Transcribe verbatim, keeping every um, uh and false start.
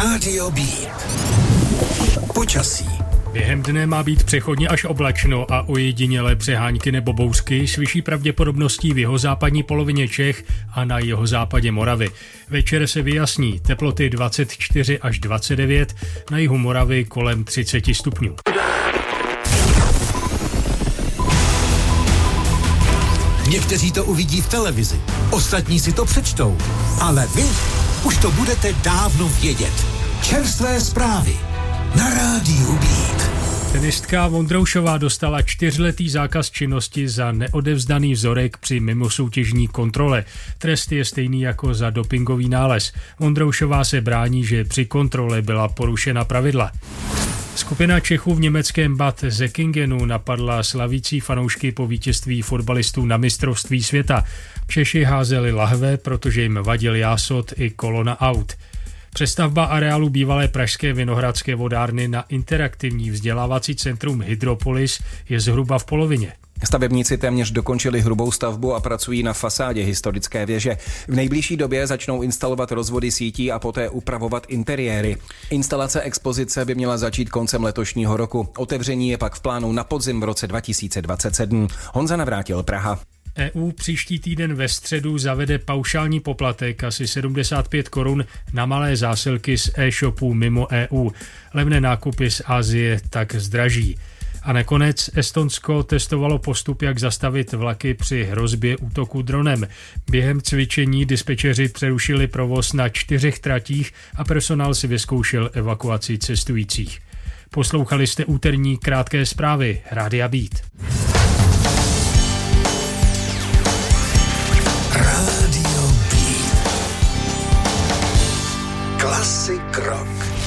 Rádio Beat. Počasí. Během dne má být přechodně až oblačno a ojedinělé přehánky nebo bouřky s vyšší pravděpodobností v jihozápadní polovině Čech a na jihozápadě Moravy. Večer se vyjasní, teploty dvacet čtyři až dvacet devět, na jihu Moravy kolem třicet stupňů. Někteří to uvidí v televizi, ostatní si to přečtou, ale vy už to budete dávno vědět. Čerstvé zprávy na Rádiu Beat. Tenistka Vondroušová dostala čtyřletý zákaz činnosti za neodevzdaný vzorek při mimosoutěžní kontrole. Trest je stejný jako za dopingový nález. Vondroušová se brání, že při kontrole byla porušena pravidla. Skupina Čechů v německém Bad Säckingenu napadla slavící fanoušky po vítězství fotbalistů na mistrovství světa. Češi házeli lahve, protože jim vadil jásot i kolona aut. Přestavba areálu bývalé pražské Vinohradské vodárny na interaktivní vzdělávací centrum Hydropolis je zhruba v polovině. Stavebníci téměř dokončili hrubou stavbu a pracují na fasádě historické věže. V nejbližší době začnou instalovat rozvody sítí a poté upravovat interiéry. Instalace expozice by měla začít koncem letošního roku. Otevření je pak v plánu na podzim v roce dva tisíce dvacet sedm. Honza Navrátil, Praha. E U příští týden ve středu zavede paušální poplatek asi sedmdesát pět korun na malé zásilky z e-shopů mimo E U. Levné nákupy z Asie tak zdraží. A nakonec Estonsko testovalo postup, jak zastavit vlaky při hrozbě útoku dronem. Během cvičení dispečeři přerušili provoz na čtyřech tratích a personál si vyzkoušel evakuaci cestujících. Poslouchali jste úterní krátké zprávy Rádia Beat. Rádio Beat. Klasik rock.